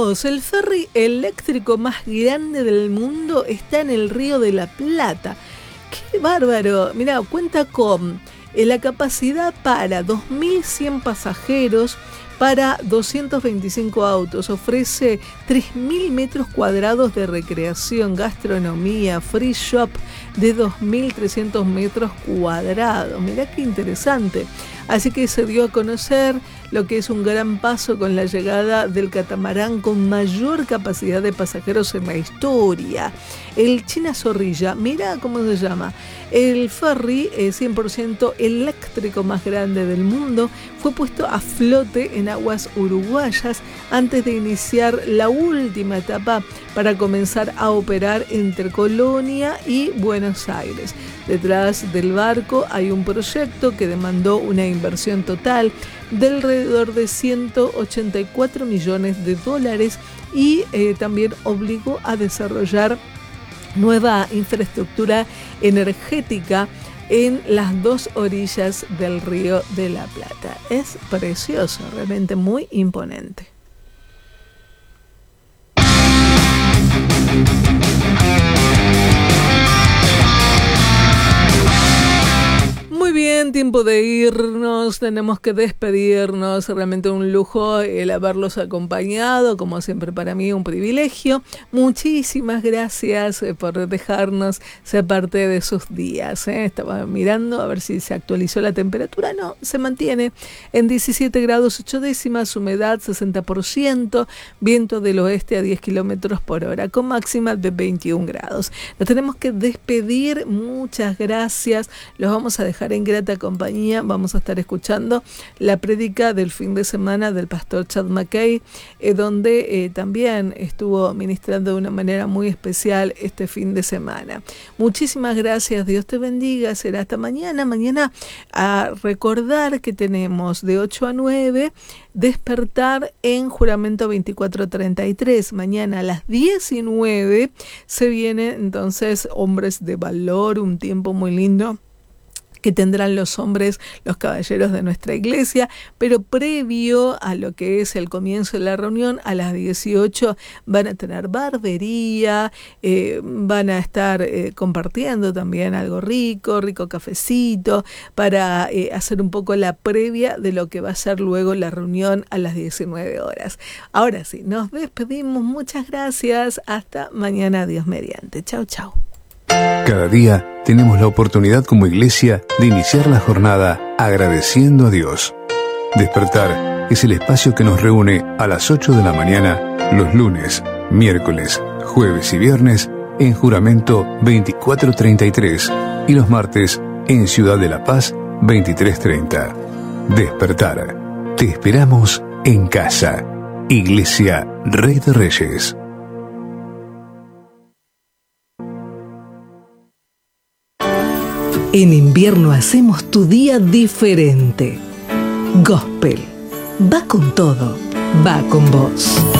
vos, el ferry eléctrico más grande del mundo está en el Río de la Plata. ¡Qué bárbaro! Mirá, cuenta con la capacidad para 2.100 pasajeros, para 225 autos. Ofrece 3.000 metros cuadrados de recreación, gastronomía, free shop de 2.300 metros cuadrados. Mirá qué interesante. Así que se dio a conocer lo que es un gran paso con la llegada del catamarán con mayor capacidad de pasajeros en la historia. El China Zorrilla, mira cómo se llama. El ferry 100% eléctrico más grande del mundo fue puesto a flote en aguas uruguayas antes de iniciar la última etapa para comenzar a operar entre Colonia y Buenos Aires. Detrás del barco hay un proyecto que demandó una inversión total de alrededor de 184 millones de dólares y también obligó a desarrollar nueva infraestructura energética en las dos orillas del Río de la Plata. Es precioso, realmente muy imponente. Muy bien, tiempo de irnos, tenemos que despedirnos, realmente un lujo el haberlos acompañado, como siempre para mí un privilegio. Muchísimas gracias por dejarnos ser parte de sus días. Estaba mirando a ver si se actualizó la temperatura, no, se mantiene en 17 grados 8 décimas, humedad 60%, viento del oeste a 10 kilómetros por hora, con máxima de 21 grados. Nos tenemos que despedir, muchas gracias, los vamos a dejar en grata compañía. Vamos a estar escuchando la prédica del fin de semana del pastor Chad McKay, donde también estuvo ministrando de una manera muy especial este fin de semana. Muchísimas gracias, Dios te bendiga, será hasta mañana. Mañana a recordar que tenemos de 8 a 9 despertar en Juramento 2433. Mañana a las 19 se viene entonces Hombres de Valor, un tiempo muy lindo que tendrán los hombres, los caballeros de nuestra iglesia, pero previo a lo que es el comienzo de la reunión, a las 18 van a tener barbería, van a estar compartiendo también algo rico cafecito, para hacer un poco la previa de lo que va a ser luego la reunión a las 19 horas. Ahora sí, nos despedimos, muchas gracias, hasta mañana, Dios mediante. Chau, chau. Cada día tenemos la oportunidad como iglesia de iniciar la jornada agradeciendo a Dios. Despertar es el espacio que nos reúne a las 8 de la mañana los lunes, miércoles, jueves y viernes en Juramento 2433 y los martes en Ciudad de la Paz 2330. Despertar. Te esperamos en casa. Iglesia Rey de Reyes. En invierno hacemos tu día diferente. Gospel. Va con todo. Va con vos.